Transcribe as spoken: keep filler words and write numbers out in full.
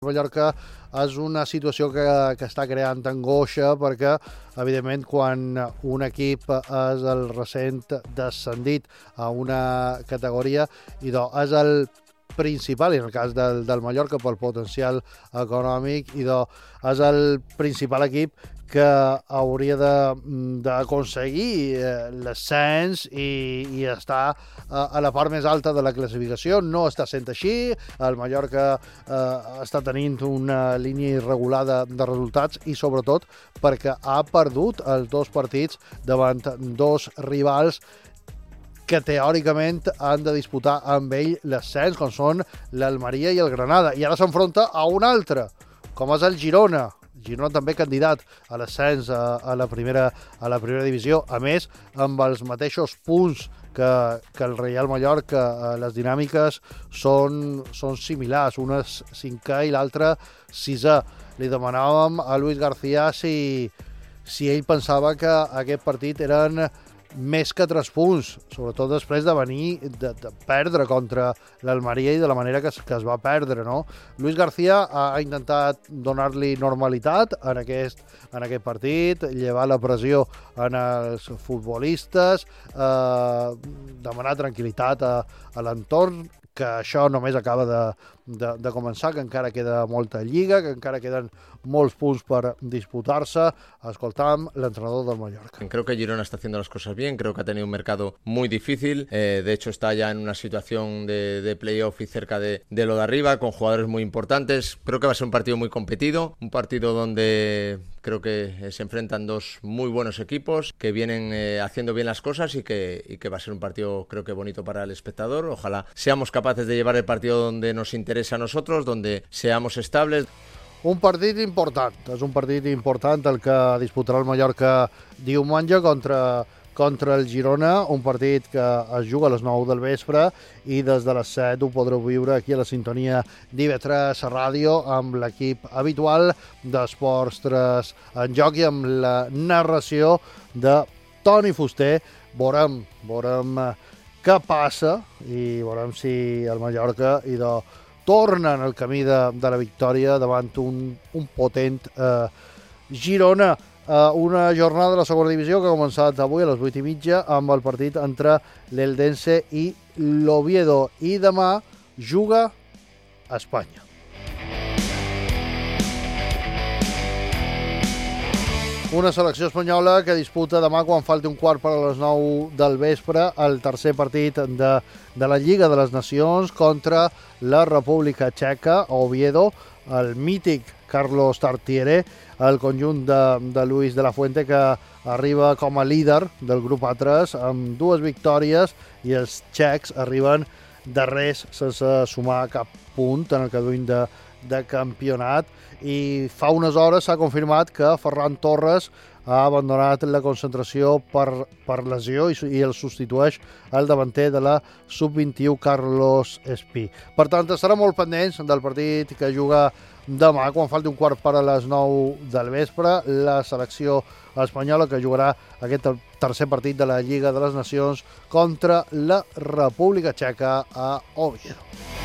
Mallorca és una situació que, que està creant angoixa perquè, evidentment, quan un equip és el recent descendit a una categoria i doncs és el principal, i en el cas del, del Mallorca pel potencial econòmic, i doncs és el principal equip que hauria d'aconseguir l'ascens i, i estar a la part més alta de la classificació. No està sent així. El Mallorca eh, està tenint una línia irregular de, de resultats i sobretot perquè ha perdut els dos partits davant dos rivals que teòricament han de disputar amb ell l'ascens, com són l'Almeria i el Granada. I ara s'enfronta a un altre, com és el Girona. Girona també candidat a l'ascens a, a, la primera, a la primera divisió, a més, amb els mateixos punts que, que el Reial Mallorca. Les dinàmiques són, són similars, un és cinquè i l'altre sisè. Li demanàvem a Luis García si, si ell pensava que aquest partit eren més que tres punts, sobretot després de venir de, de perdre contra l'Almeria i de la manera que es, que es va perdre, no? Luis García ha, ha intentat donar-li normalitat en aquest, en aquest partit, llevar la pressió en els futbolistes, eh, demanar tranquil·litat a, a l'entorn, que això només acaba de, de, de començar, que encara queda molta lliga, que encara queden molts punts per disputar-se. Escoltam l'entrenador del Mallorca. Creo que Girona está haciendo las cosas bien, creo que ha tenido un mercado muy difícil, eh, de hecho está ya en una situación de, de playoff y cerca de, de lo de arriba, con jugadores muy importantes. Creo que va a ser un partido muy competido, un partido donde creo que se enfrentan dos muy buenos equipos que vienen eh, haciendo bien las cosas y que, y que va a ser un partido, creo que bonito para el espectador. Ojalá seamos capaces de llevar el partido donde nos interesa a nosotros, donde seamos estables. Un partit important, és un partit important el que disputarà el Mallorca diumenge contra, contra el Girona, un partit que es juga a les nou del vespre i des de les set ho podreu viure aquí a la sintonia d'I V tres Ràdio amb l'equip habitual d'Esports tres en joc i amb la narració de Toni Fuster. Veurem, veurem què passa i veurem si el Mallorca i de torna en el camí de, de la victòria davant un, un potent eh, Girona. Eh, una jornada de la segona divisió que ha començat avui a les vuit i mitja amb el partit entre l'Eldense i l'Oviedo. I demà juga a Espanya. Una selecció espanyola que disputa demà, quan falti un quart per a les nou del vespre, el tercer partit de, de la Lliga de les Nacions contra la República Txeca, a Oviedo. El mític Carlos Tartiere, el conjunt de, de Luis de la Fuente, que arriba com a líder del grup A tres amb dues victòries, i els txecs arriben darrers sense sumar cap punt en el que duim de, de campionat. I fa unes hores s'ha confirmat que Ferran Torres ha abandonat la concentració per, per lesió i, i el substitueix el davanter de la sub vint-i-u, Carlos Espí. Per tant, estarà molt pendents del partit que juga demà, quan falti un quart per a les nou del vespre, la selecció espanyola que jugarà aquest tercer partit de la Lliga de les Nacions contra la República Txeca a Oviedo.